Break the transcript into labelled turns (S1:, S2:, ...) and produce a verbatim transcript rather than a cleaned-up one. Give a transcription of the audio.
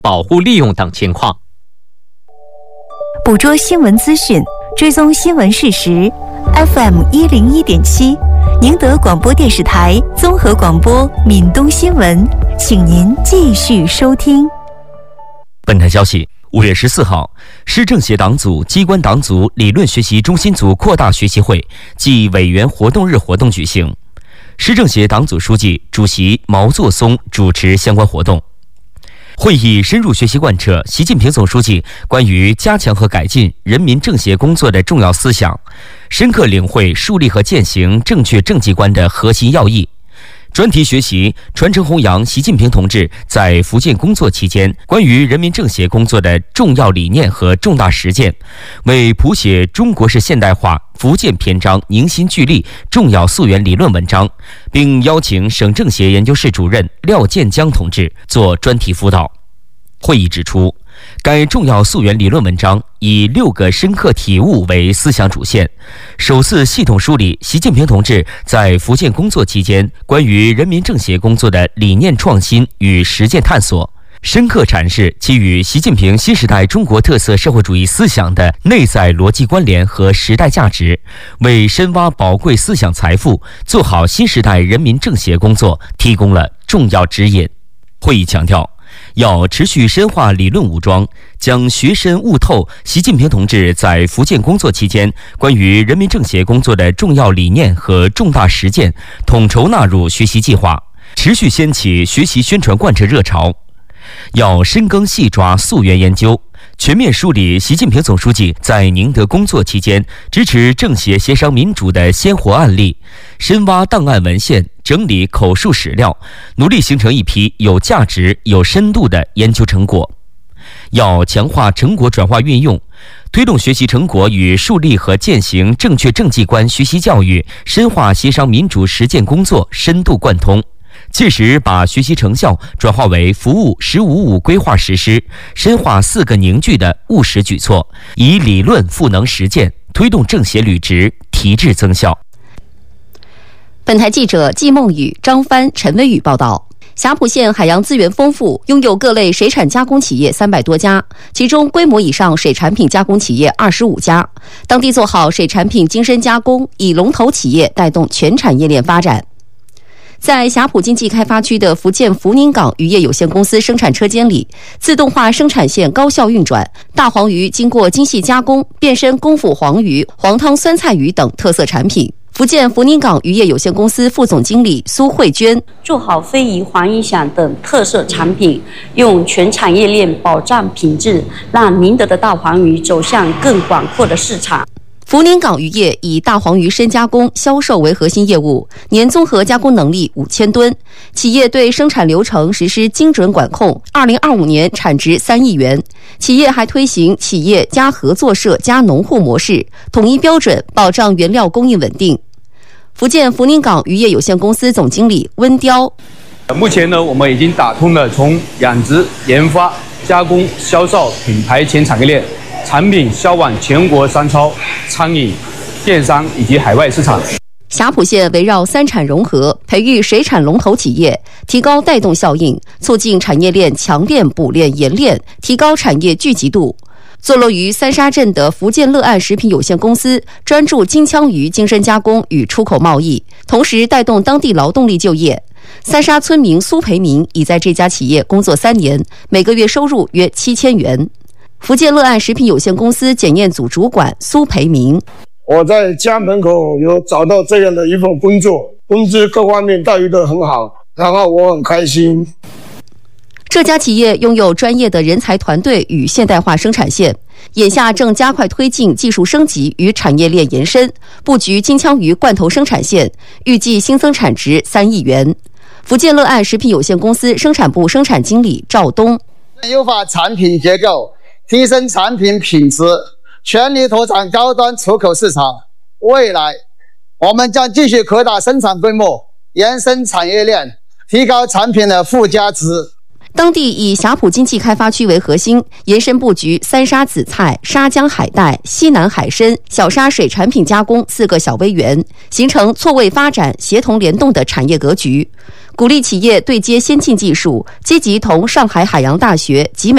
S1: 保护利用等情况。
S2: 捕捉新闻资讯，追踪新闻事实。F M 一零一点七，宁德广播电视台综合广播闽东新闻，请您继续收听。
S3: 本台消息，五月十四号，市政协党组机关党组理论学习中心组扩大学习会暨委员活动日活动举行，市政协党组书记、主席毛作松主持相关活动。会议深入学习贯彻习近平总书记关于加强和改进人民政协工作的重要思想，深刻领会树立和践行正确政绩观的核心要义。专题学习传承弘扬习近平同志在福建工作期间关于人民政协工作的重要理念和重大实践，为谱写中国式现代化福建篇章凝心聚力重要溯源理论文章，并邀请省政协研究室主任廖建江同志做专题辅导。会议指出，该重要溯源理论文章以六个深刻体悟为思想主线，首次系统梳理习近平同志在福建工作期间关于人民政协工作的理念创新与实践探索，深刻阐释其与习近平新时代中国特色社会主义思想的内在逻辑关联和时代价值，为深挖宝贵思想财富、做好新时代人民政协工作提供了重要指引。会议强调，要持续深化理论武装，将学深悟透习近平同志在福建工作期间关于人民政协工作的重要理念和重大实践统筹纳入学习计划，持续掀起学习宣传贯彻热潮。要深耕细抓溯源研究，全面梳理习近平总书记在宁德工作期间支持政协协商民主的鲜活案例，深挖档案文献，整理口述史料，努力形成一批有价值、有深度的研究成果。要强化成果转化运用，推动学习成果与树立和践行正确政绩观学习教育深化协商民主实践工作深度贯通，切实把学习成效转化为服务“十五五”规划实施，深化四个凝聚的务实举措，以理论赋能实践，推动政协履职提质增效。
S4: 本台记者季梦雨、张帆、陈威宇报道。霞浦县海洋资源丰富，拥有各类水产加工企业三百多家，其中规模以上水产品加工企业二十五家。当地做好水产品精深加工，以龙头企业带动全产业链发展。在霞浦经济开发区的福建福宁港渔业有限公司生产车间里，自动化生产线高效运转，大黄鱼经过精细加工，变身功夫黄鱼、黄汤酸菜鱼等特色产品。福建福宁港渔业有限公司副总经理苏慧娟，
S5: 做好非遗、黄鱼响等特色产品，用全产业链保障品质，让宁德的大黄鱼走向更广阔的市场。
S4: 福宁港渔业以大黄鱼深加工、销售为核心业务，年综合加工能力五千吨。企业对生产流程实施精准管控，二零二五年产值三亿元。企业还推行企业加合作社加农户模式，统一标准，保障原料供应稳定。福建福宁港渔业有限公司总经理温雕，
S6: 目前呢，我们已经打通了从养殖、研发、加工、销售、品牌全产业链。产品销往全国商超、餐饮、电商以及海外市场。
S4: 霞浦县围绕三产融合，培育水产龙头企业，提高带动效应，促进产业链强链、补链、延链，提高产业聚集度。坐落于三沙镇的福建乐岸食品有限公司专注金枪鱼精深加工与出口贸易，同时带动当地劳动力就业。三沙村民苏培明已在这家企业工作三年，每个月收入约七千元。福建乐岸食品有限公司检验组主管苏培明，
S7: 我在家门口有找到这样的一份工作，工资各方面待遇都很好，然后我很开心。
S4: 这家企业拥有专业的人才团队与现代化生产线，眼下正加快推进技术升级与产业链延伸，布局金枪鱼罐头生产线，预计新增产值三亿元。福建乐岸食品有限公司生产部生产经理赵东，
S8: 优化产品结构，提升产品品质，全力拓展高端出口市场。未来，我们将继续扩大生产规模，延伸产业链，提高产品的附加值。
S4: 当地以霞浦经济开发区为核心，延伸布局三沙紫菜、沙江海带、西南海参、小沙水产品加工四个小微园，形成错位发展、协同联动的产业格局。鼓励企业对接先进技术，积极同上海海洋大学集美